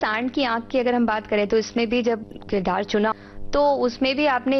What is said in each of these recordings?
सांड की आंख की अगर हम बात करें तो इसमें भी जब किरदार चुना तो उसमें भी आपने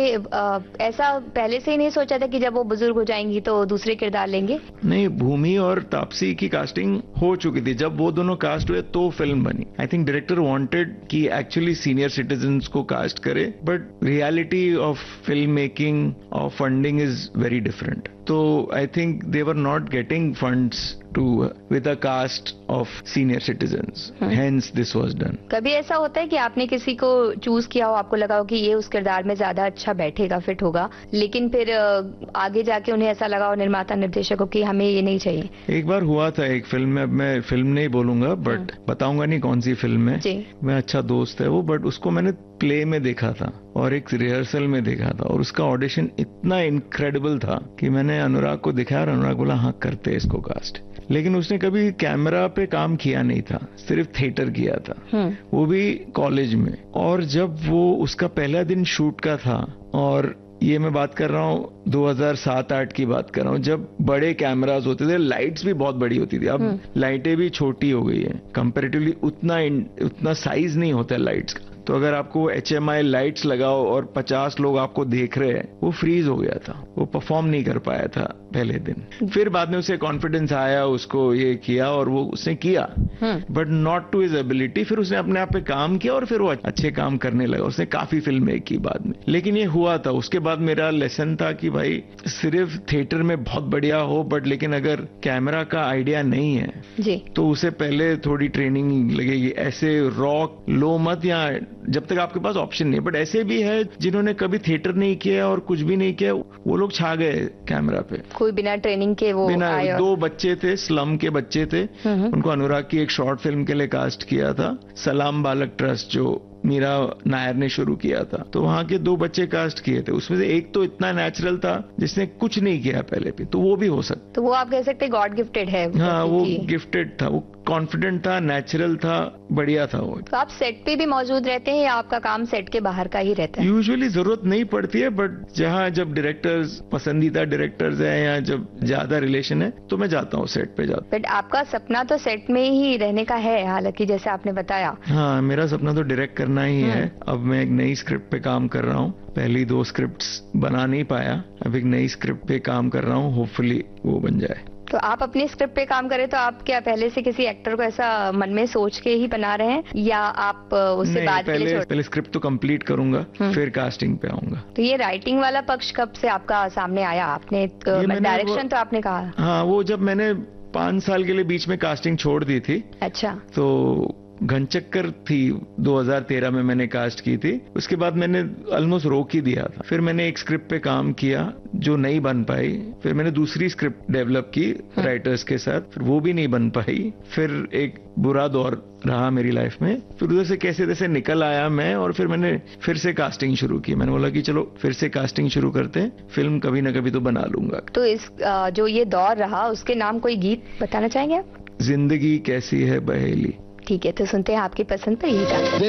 ऐसा पहले से ही नहीं सोचा था कि जब वो बुजुर्ग हो जाएंगी तो दूसरे किरदार लेंगे? नहीं, भूमि और तापसी की कास्टिंग हो चुकी थी। जब वो दोनों कास्ट हुए तो फिल्म बनी। आई थिंक डायरेक्टर वांटेड कि एक्चुअली सीनियर सिटीजन्स को कास्ट करे, but reality of film making और फंडिंग इज वेरी डिफरेंट। तो I think they were not getting funds to with a cast of senior citizens, hence this was done. कभी ऐसा होता है कि आपने किसी को चूज किया हो, आपको लगा हो कि ये उस किरदार में ज्यादा अच्छा बैठेगा, फिट होगा, लेकिन फिर आगे जाके उन्हें ऐसा लगा हो निर्माता निर्देशकों की हमें ये नहीं चाहिए? एक बार हुआ था एक फिल्म में, अब मैं फिल्म नहीं बोलूंगा बट बताऊंगा नहीं कौन सी फिल्म में। मैं अच्छा दोस्त है वो, बट उसको मैंने प्ले में देखा था और एक रिहर्सल में देखा था और उसका ऑडिशन इतना इनक्रेडिबल था कि मैंने अनुराग को दिखाया और अनुराग बोला हाँ करते इसको कास्ट। लेकिन उसने कभी कैमरा पे काम किया नहीं था, सिर्फ थिएटर किया था, वो भी कॉलेज में। और जब वो उसका पहला दिन शूट का था, और ये मैं बात कर रहा हूँ 2007-8 की बात कर रहा हूँ, जब बड़े कैमरास होते थे, लाइट्स भी बहुत बड़ी होती थी। अब लाइटें भी छोटी हो गई है कंपैरेटिवली, उतना साइज नहीं होता है लाइट्स का। तो अगर आपको HMI लाइट्स लगाओ और 50 लोग आपको देख रहे हैं, वो फ्रीज हो गया था, वो परफॉर्म नहीं कर पाया था पहले दिन। फिर बाद में उसे कॉन्फिडेंस आया, उसको ये किया और वो उसने किया, but not to his ability. फिर उसने अपने आप पे काम किया और फिर वो अच्छे काम करने लगा। उसने काफी फिल्में की बाद में, लेकिन ये हुआ था। उसके बाद मेरा लेसन था कि भाई सिर्फ थिएटर में बहुत बढ़िया हो, बट लेकिन अगर कैमरा का आइडिया नहीं है जी, तो उसे पहले थोड़ी ट्रेनिंग लगेगी। ऐसे रॉक लो मत, या जब तक आपके पास ऑप्शन नहीं। बट ऐसे भी है जिन्होंने कभी थिएटर नहीं किया और कुछ भी नहीं किया, वो लोग छा गए कैमरा पे, कोई बिना ट्रेनिंग के। वो बिना, 2 बच्चे थे, स्लम के बच्चे थे, उनको अनुराग की एक शॉर्ट फिल्म के लिए कास्ट किया था, सलाम बालक ट्रस्ट, जो मीरा नायर ने शुरू किया था। तो वहां के 2 बच्चे कास्ट किए थे, उसमें से एक तो इतना नेचुरल था जिसने कुछ नहीं किया पहले भी, तो वो भी हो सकता। तो वो आप कह सकते गॉड गिफ्टेड है। हाँ, वो गिफ्टेड था, वो कॉन्फिडेंट था, नेचुरल था, बढ़िया था वो। तो आप सेट पे भी मौजूद रहते हैं या आपका काम सेट के बाहर का ही रहता है? यूजुअली जरूरत नहीं पड़ती है, बट जहाँ जब डायरेक्टर्स, पसंदीदा डायरेक्टर्स हैं या जब ज्यादा रिलेशन है तो मैं जाता हूँ, सेट पे जाता हूँ। बट आपका सपना तो सेट में ही रहने का है, हालांकि जैसे आपने बताया। हाँ, मेरा सपना तो डायरेक्ट करना ही है। अब मैं एक नई स्क्रिप्ट पे काम कर रहा हूँ, पहली 2 स्क्रिप्ट्स बना नहीं पाया, अब एक नई स्क्रिप्ट पे काम कर रहा हूँ, होपफुली वो बन जाए। तो आप अपनी स्क्रिप्ट पे काम करें तो आप क्या पहले से किसी एक्टर को ऐसा मन में सोच के ही बना रहे हैं, या आप उससे बाद पहले स्क्रिप्ट तो कंप्लीट करूंगा, फिर कास्टिंग पे आऊंगा। तो ये राइटिंग वाला पक्ष कब से आपका सामने आया? आपने डायरेक्शन तो आपने कहा। हाँ, वो जब मैंने 5 साल के लिए बीच में कास्टिंग छोड़ दी थी। अच्छा। तो घनचक्कर थी 2013 में मैंने कास्ट की थी, उसके बाद मैंने ऑलमोस्ट रोक ही दिया था। फिर मैंने एक स्क्रिप्ट पे काम किया जो नहीं बन पाई, फिर मैंने दूसरी स्क्रिप्ट डेवलप की राइटर्स के साथ, फिर वो भी नहीं बन पाई। फिर एक बुरा दौर रहा मेरी लाइफ में, फिर उधर से कैसे तैसे निकल आया मैं, और फिर मैंने फिर से कास्टिंग शुरू की। मैंने बोला कि चलो फिर से कास्टिंग शुरू करते हैं, फिल्म कभी ना कभी तो बना लूंगा। तो इस जो ये दौर रहा उसके नाम कोई गीत बताना चाहेंगे आप? जिंदगी कैसी है बहेली। ठीक है, तो सुनते हैं आपकी पसंद पर ये गाना।